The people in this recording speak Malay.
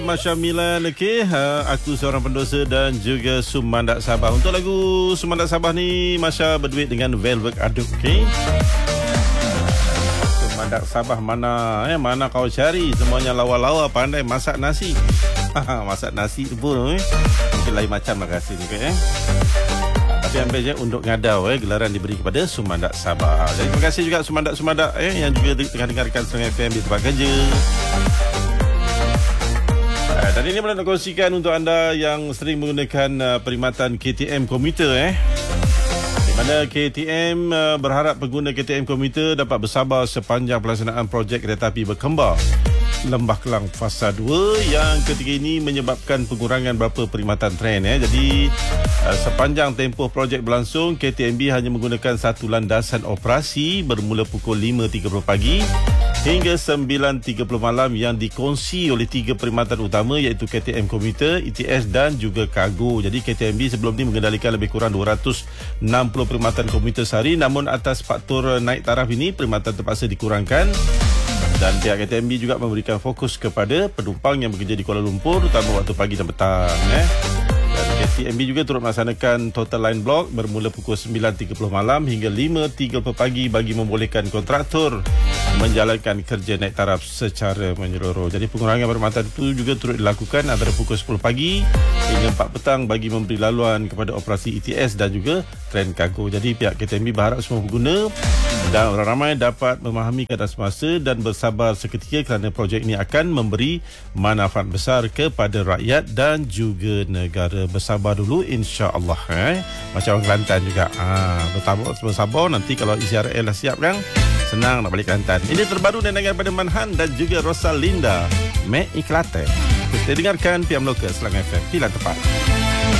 Masyamilan, okey. Aku seorang pendosa dan juga Sumandak Sabah. Untuk lagu Sumandak Sabah ni, Masya berduit dengan Velvet Aduk, okey. Sumandak Sabah mana kau cari? Semuanya lawa-lawa pandai masak nasi. Masak nasi tu pun mungkin lain macam lah rasa ni, tapi ambil je untuk ngadau gelaran diberi kepada Sumandak Sabah. Jadi terima kasih juga Sumandak yang juga tengah dengarkan Serang FM di tempat kerja. Dan ini nak kongsikan untuk anda yang sering menggunakan perkhidmatan KTM komuter di mana KTM berharap pengguna KTM komuter dapat bersabar sepanjang pelaksanaan projek kereta api berkembar Lembah Kelang Fasa 2 yang ketiga ini menyebabkan pengurangan beberapa perkhidmatan tren. Jadi sepanjang tempoh projek berlangsung, KTMB hanya menggunakan satu landasan operasi bermula pukul 5.30 pagi hingga 9.30 malam yang dikongsi oleh tiga perkhidmatan utama iaitu KTM Komuter, ETS dan juga Kargo. Jadi KTMB sebelum ini mengendalikan lebih kurang 260 perkhidmatan komuter sehari, namun atas faktor naik taraf ini perkhidmatan terpaksa dikurangkan. Dan pihak KTMB juga memberikan fokus kepada penumpang yang bekerja di Kuala Lumpur, terutama waktu pagi dan petang. Dan KTMB juga turut melaksanakan total line block bermula pukul 9.30 malam hingga 5.30 pagi bagi membolehkan kontraktor menjalankan kerja naik taraf secara menyeluruh. Jadi pengurangan perkhidmatan itu juga turut dilakukan antara pukul 10 pagi hingga 4 petang bagi memberi laluan kepada operasi ETS dan juga tren kargo. Jadi pihak KTMB berharap semua pengguna dan orang ramai dapat memahami keadaan semasa dan bersabar seketika kerana projek ini akan memberi manfaat besar kepada rakyat dan juga negara. Bersabar dulu insya-Allah. Macam orang Kelantan juga. Bersabar nanti kalau ICRL dah siap kan, senang nak balik Kelantan. Ini terbaru dan dengar pada Manhan dan juga Rosalinda, Mek Iklate. Kita dengarkan PM Lokal Serang FM. Pilihan tepat.